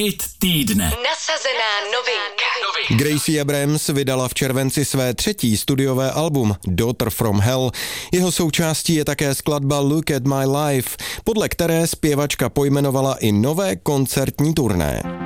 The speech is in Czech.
Hit týdne. Nasazená novinka. Gracie Abrams vydala v červenci své třetí studiové album Daughter from Hell. Jeho součástí je také skladba Look at My Life, podle které zpěvačka pojmenovala i nové koncertní turné.